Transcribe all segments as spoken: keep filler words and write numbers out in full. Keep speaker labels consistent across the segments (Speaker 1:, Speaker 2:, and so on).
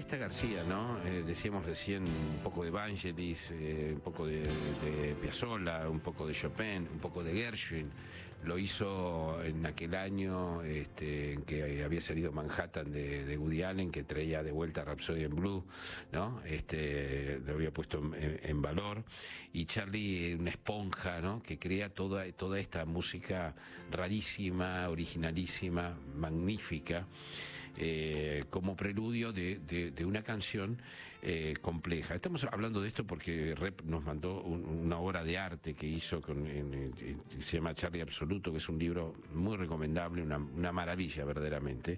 Speaker 1: está García, ¿no? Eh, decíamos recién un poco de Vangelis, eh, un poco de, de Piazzolla, un poco de Chopin, un poco de Gershwin. Lo hizo en aquel año este, en que había salido Manhattan de, de Woody Allen, que traía de vuelta Rhapsody in Blue, ¿no? Este, lo había puesto en, en valor. Y Charlie, una esponja, ¿no? Que crea toda, toda esta música rarísima, originalísima, magnífica. Eh, como preludio de, de, de una canción eh, compleja. Estamos hablando de esto porque Rep nos mandó un, una obra de arte que hizo con, en, en, se llama Charlie Absoluto, que es un libro muy recomendable, una, una maravilla verdaderamente.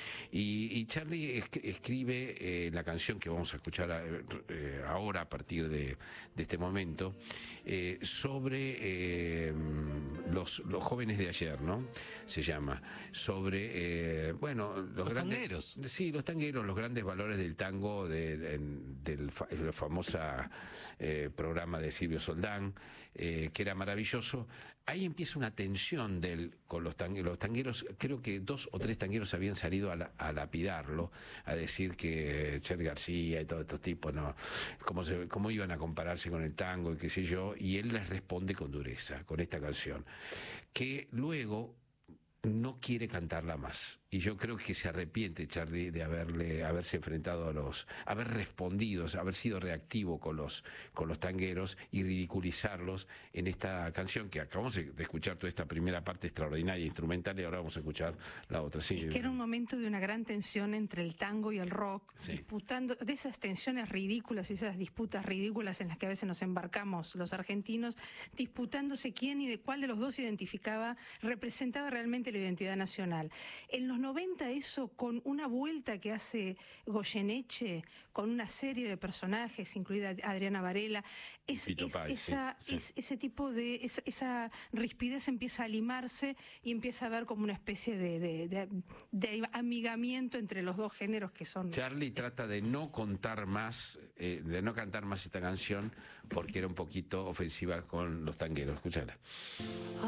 Speaker 1: Y, y Charlie es, escribe eh, la canción que vamos a escuchar a, eh, ahora a partir de, de este momento eh, sobre eh, los, los jóvenes de ayer, ¿no? Se llama sobre eh, bueno los, los grandes, tangueros. Sí, los tangueros, los grandes valores del tango, de, de, del fa, el famoso eh, programa de Silvio Soldán, eh, que era maravilloso. Ahí empieza una tensión del, con los tangueros. Los tangueros, creo que dos o tres tangueros habían salido a, la, a lapidarlo, a decir que Cher García y todos estos tipos, no, cómo, se, cómo iban a compararse con el tango y qué sé yo, y él les responde con dureza, con esta canción, que luego no quiere cantarla más. Y yo creo que se arrepiente Charlie de haberle haberse enfrentado a los, haber respondido, haber sido reactivo con los con los tangueros y ridiculizarlos en esta canción que acabamos de escuchar toda esta primera parte extraordinaria instrumental y ahora vamos a escuchar la otra. Sí.
Speaker 2: Es que era un momento de una gran tensión entre el tango y el rock, sí. disputando de esas tensiones ridículas y esas disputas ridículas en las que a veces nos embarcamos los argentinos, disputándose quién y de cuál de los dos identificaba, representaba realmente la identidad nacional. En los noventa eso, con una vuelta que hace Goyeneche, con una serie de personajes, incluida Adriana Varela, es, es, Pai, esa, sí, es, sí. ese tipo de, esa, esa rispidez empieza a limarse y empieza a haber como una especie de, de, de, de amigamiento entre los dos géneros que son...
Speaker 1: Charlie trata de no contar más, eh, de no cantar más esta canción porque era un poquito ofensiva con los tangueros. Escúchala.